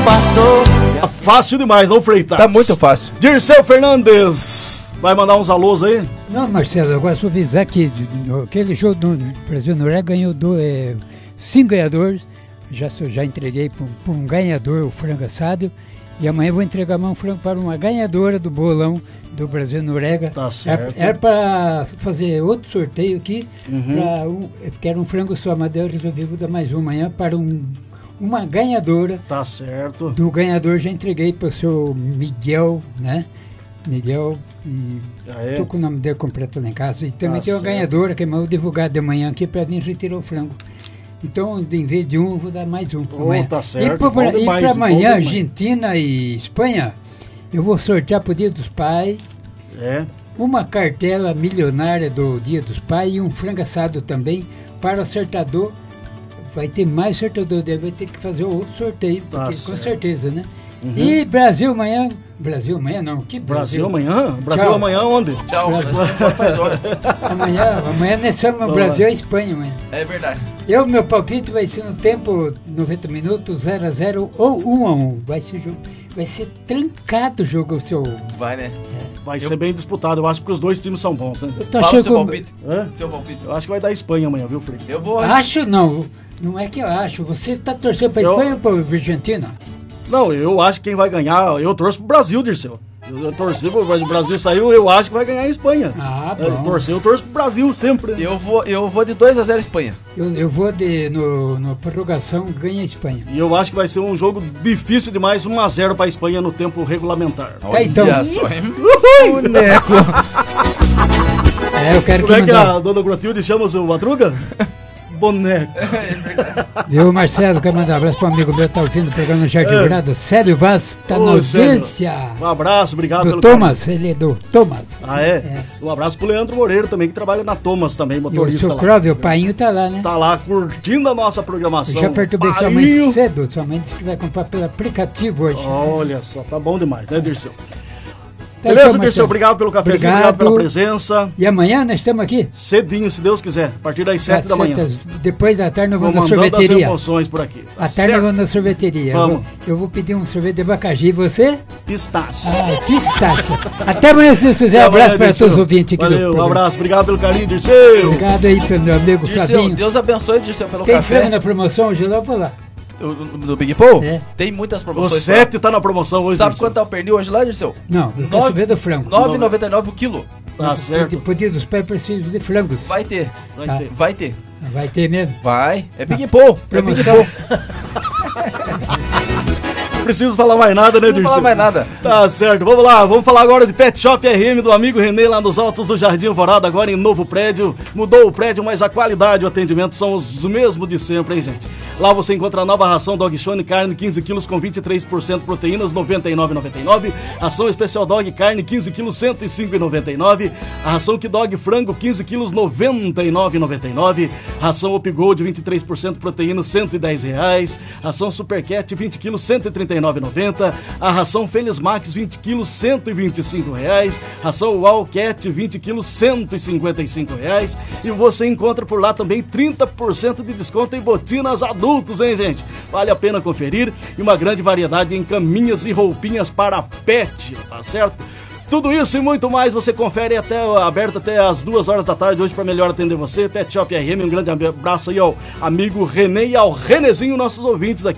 passou. Tá fácil demais, não, Freitas? Tá muito fácil. Dirceu Fernandes, vai mandar uns alôs aí? Não, Marcelo, agora só avisar que aquele jogo do Brasil-Noruega ganhou 5 ganhadores. Já entreguei para um ganhador o frango assado. E amanhã vou entregar mais um frango para uma ganhadora do bolão do Brasil-Noruega. Tá certo. Era para fazer outro sorteio aqui, porque era um frango só, mas eu resolvi dar mais um amanhã para uma ganhadora. Tá certo. Do ganhador já entreguei para o seu Miguel, né? Miguel, e estou com o nome dele completo lá em casa. E também tem uma ganhadora que eu vou divulgar de manhã aqui para vir retirar o frango. Então, em vez de um, eu vou dar mais um. Tá certo. E para amanhã, Argentina e Espanha, eu vou sortear para o Dia dos Pais uma cartela milionária do Dia dos Pais e um frango assado também para o acertador. Vai ter mais acertador dele, vai ter que fazer outro sorteio, porque, com certeza, né? E Brasil amanhã não, que Brasil amanhã? Brasil amanhã onde? Tchau, faz hora. Amanhã nós somos Brasil e Espanha amanhã. É verdade. Meu palpite vai ser no tempo 90 minutos, 0-0 ou 1-1. Vai ser trancado o jogo, seu. Vai, né? Vai ser bem disputado, eu acho que os dois times são bons, né? Qual o seu palpite? Seu palpite? Eu acho que vai dar Espanha amanhã, viu, Fred? Eu vou. Acho não. Não é que eu acho. Você tá torcendo pra Espanha ou pra Argentina? Não, eu acho que quem vai ganhar, eu torço pro Brasil, Dirceu. Eu torci pro Brasil saiu, eu acho que vai ganhar a Espanha. Bom. Eu torço pro Brasil sempre. Eu vou de 2-0 Espanha. Eu vou no prorrogação, ganha a Espanha. E eu acho que vai ser um jogo difícil demais, 1-0 pra Espanha no tempo regulamentar. Então. Boneco. Eu quero Como é que a dona Grotilde chama o Madruga? Boneco. Viu, Marcelo, quero mandar um abraço para um amigo meu que tá ouvindo o programa no Jardim Dourado. Célio Vaz, tá na audiência. Um abraço, obrigado pelo Thomas, carinho. Ele é do Thomas. Um abraço pro Leandro Moreira também, que trabalha na Thomas também, motorista. E o seu Crove, o Painho tá lá, né? Tá lá curtindo a nossa programação. Eu já perturbei sua mãe cedo, sua mãe disse que vai comprar pelo aplicativo hoje. Olha só, tá bom demais, né, Dirceu? Beleza, então, Dirceu, obrigado pelo cafezinho, obrigado pela presença. E amanhã nós estamos aqui? Cedinho, se Deus quiser, a partir das 7 da manhã. Depois da tarde nós vamos na sorveteria. As emoções por aqui. À tarde nós vamos na sorveteria. Vamos. Eu vou pedir um sorvete de abacaxi, e você? Pistache. Pistache. Até amanhã, se Deus quiser. Um abraço para todos os ouvintes aqui. Valeu, um abraço, obrigado pelo carinho, Dirceu. Obrigado aí pelo meu amigo Flavinho. Deus abençoe, Dirceu, pelo café. Tem frango na promoção hoje lá, eu vou lá. Do Big Paul? Tem muitas promoções. O 7 tá na promoção hoje. Sabe quanto tá o pernil hoje lá, Dirceu? Não, eu quero saber do frango. 9,99 o quilo. Tá certo. Por Dia dos Pais preciso de frangos. Vai ter. Vai ter mesmo? Vai. É Big Paul. É Big Paul. Não preciso falar mais nada, né, Dirceu? Não falar mais nada. Tá certo, vamos lá, vamos falar agora de Pet Shop RM do amigo Renê lá nos altos do Jardim Alvorada, agora em novo prédio. Mudou o prédio, mas a qualidade e o atendimento são os mesmos de sempre, hein, gente? Lá você encontra a nova ração Dog Shone carne 15 quilos com 23% proteínas, R$ 99,99. Ração Especial Dog carne 15 quilos, R$ 105,99. A ração Kid Dog frango 15 quilos, R$ 99,99. Ração Op Gold 23% proteína, R$ 110,00. Ração Super Cat 20 quilos, R$ 139,90. A ração Feliz Max 20 quilos, R$ 125,00. Ração Wow Cat 20 quilos, R$ 155,00. E você encontra por lá também 30% de desconto em botinas adultos, hein, gente? Vale a pena conferir. E uma grande variedade em caminhas e roupinhas para pet, tá certo? Tudo isso e muito mais você confere aberto até as 2 horas da tarde hoje para melhor atender você. Pet Shop RM, um grande abraço aí ao amigo Renê e ao Renezinho, nossos ouvintes aqui.